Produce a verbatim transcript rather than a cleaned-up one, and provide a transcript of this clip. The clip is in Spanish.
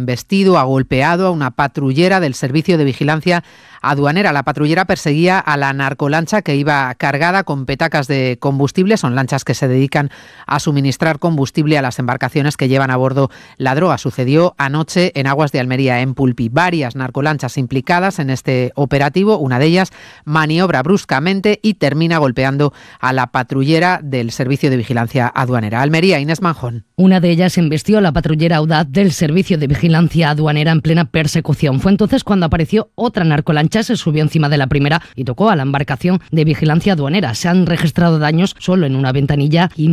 embestido, ha golpeado a una patrullera del Servicio de Vigilancia Aduanera. La patrullera perseguía a la narcolancha que iba cargada con petacas de combustible. Son lanchas que se dedican a suministrar combustible a las embarcaciones que llevan a bordo la droga. Sucedió anoche en aguas de Almería, en Pulpí. Varias narcolanchas implicadas en este operativo. Una de ellas maniobra bruscamente y termina golpeando a la patrullera del Servicio de Vigilancia Aduanera. Almería, Inés Manjón. Una de ellas embestió a la patrullera audaz del Servicio de Vigilancia Aduanera en plena persecución. Fue entonces cuando apareció otra narcolancha, se subió encima de la primera y tocó a la embarcación de vigilancia aduanera. Se han registrado daños solo en una ventanilla y